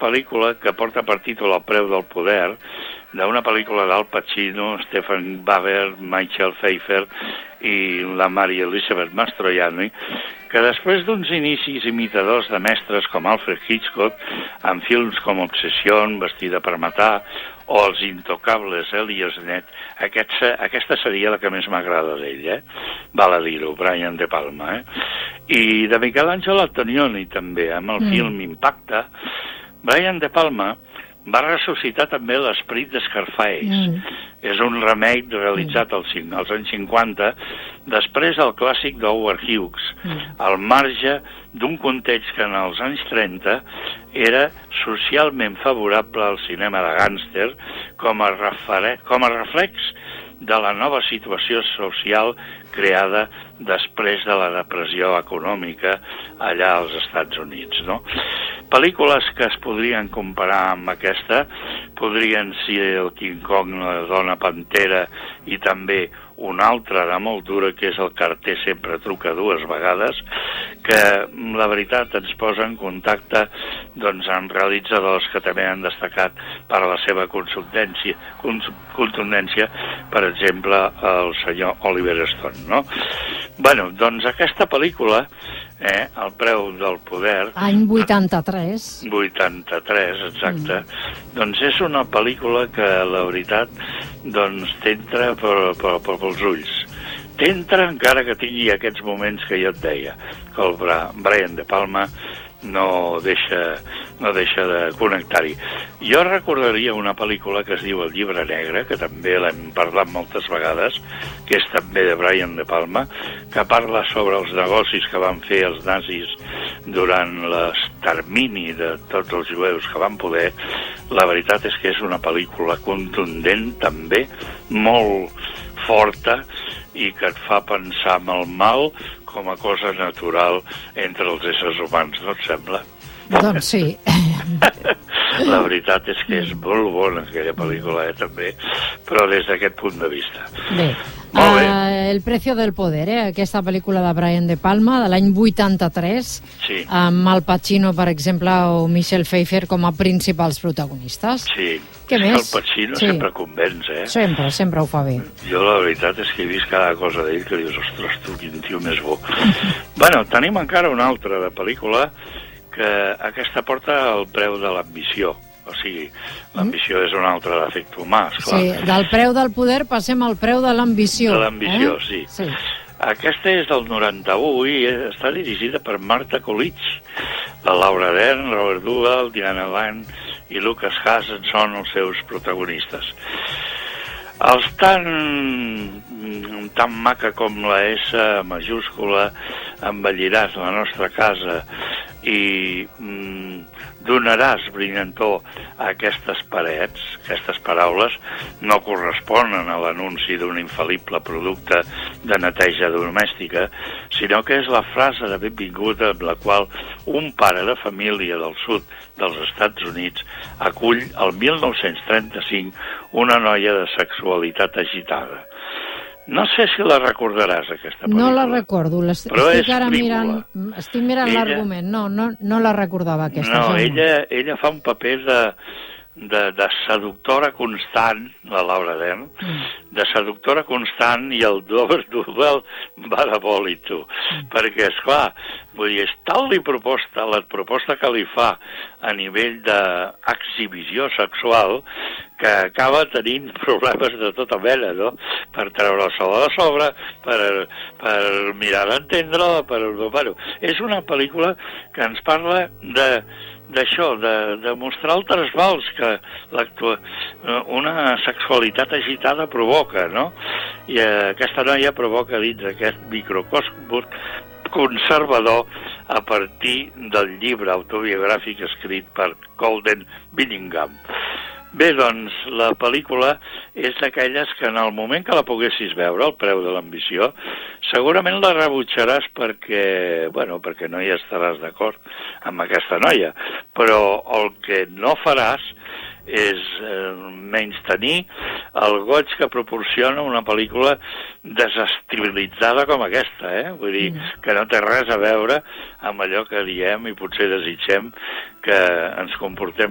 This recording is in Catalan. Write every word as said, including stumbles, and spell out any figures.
pel·lícula que porta per títol El preu del poder, d'una pel·lícula d'Al Pacino, Stefan Bauer, Michael Pfeiffer i la Mary Elizabeth Mastroianni, que després d'uns inicis imitadors de mestres com Alfred Hitchcock, en films com Obsession, Vestida per matar, o Els intocables Elias Net, aquest, aquesta seria la que més m'agrada d'ell, eh? Val a dir-ho, Brian De Palma, eh? I de Michelangelo Antonioni, també, amb el mm. film Impacte, Brian De Palma va ressuscitar també l'esperit de Scarface. Mm. És un remake realitzat als, als anys cinquanta, després del clàssic d'Howard Hughes, mm. al marge d'un context que en els anys trenta era socialment favorable al cinema de gàngster com a, refere, com a reflex de la nova situació social creada després de la depressió econòmica allà als Estats Units, no? Pel·lícules que es podrien comparar amb aquesta podrien ser el King Kong, la dona pantera i també una altra de molt dura que és el Carter sempre truca dues vegades, que la veritat ens posa en contacte doncs, amb realitzadors que també han destacat per la seva contundència, contundència, per exemple el senyor Oliver Stone, no? Bueno, doncs aquesta pel·lícula, eh, El preu del poder... Any vuitanta-tres. vuitanta-tres, exacte. Mm. Doncs és una pel·lícula que, la veritat, doncs t'entra per, per, per, pels ulls. T'entra encara que tingui aquests moments que jo et deia, que el Brian De Palma no deixa, no deixa de connectar-hi. Jo recordaria una pel·lícula que es diu El llibre negre, que també l'hem parlat moltes vegades, que és també de Brian De Palma, que parla sobre els negocis que van fer els nazis durant l'extermini de tots els jueus que van poder. La veritat és que és una pel·lícula contundent també, molt forta, i que et fa pensar en el mal com a cosa natural entre els éssers humans, no et sembla? Doncs sí. La veritat és que és molt bona aquella pel·lícula, eh, també, però des d'aquest punt de vista. Bé, uh, El precio del poder, eh, aquesta pel·lícula de Brian De Palma, de l'any vuitanta-tres, sí. Amb Al Pacino, per exemple, o Michelle Pfeiffer com a principals protagonistes. Sí, què és més? Que el Pacino sí. sempre convenç, eh? Sempre, sempre ho fa bé. Jo la veritat és que he vist cada cosa d'ell que dius, ostres, tu, quin tio més bo. Bueno, tenim encara una altra de pel·lícula que aquesta porta el preu de l'ambició. O sigui, l'ambició mm. és un altre defecte humà, esclar. Sí, del preu del poder passem al preu de l'ambició. De l'ambició, eh? sí. sí. Aquesta és del noranta-u i està dirigida per Marta Coolidge. La Laura Dern, Robert Duvall, Diana Lane i Lucas Haas són els seus protagonistes. Els tan, tan maca com la S majúscula embelliràs la nostra casa i mm, donaràs brillantor a aquestes parets, aquestes paraules no corresponen a l'anunci d'un infal·lible producte de neteja domèstica, sinó que és la frase de benvinguda amb la qual un pare de família del sud dels Estats Units acull el mil nou-cents trenta-cinc una noia de sexualitat agitada. No sé si la recordaràs, aquesta pel·lícula. No la recordo, estic ara mirant, estic mirant ella... l'argument, no, no, no la recordava aquesta. No, ella, ella fa un paper de, de, de seductora constant, la Laura Dern, mm. de seductora constant, i el Robert Duvall va de boli, tu. Mm. Perquè, esclar, vull dir, és tal li proposta, la proposta que li fa a nivell d'exhibició sexual, que acaba tenint problemes de tota mena, no? Per treure-se de sobre, per, per mirar d'entendre-la, per... Bueno, és una pel·lícula que ens parla de d'això, de, de mostrar el trasbals que una sexualitat agitada provoca, no? I aquesta noia provoca dins aquest microcosmos conservador a partir del llibre autobiogràfic escrit per Golden Billingham. Bé, doncs, la pel·lícula és d'aquelles que en el moment que la poguessis veure, El preu de l'ambició, segurament la rebutjaràs perquè, bueno, perquè no hi estaràs d'acord amb aquesta noia, però el que no faràs és eh, menys tenir el goig que proporciona una pel·lícula desestabilitzada com aquesta, eh? Vull dir, que no té res a veure amb allò que diem i potser desitgem que ens comportem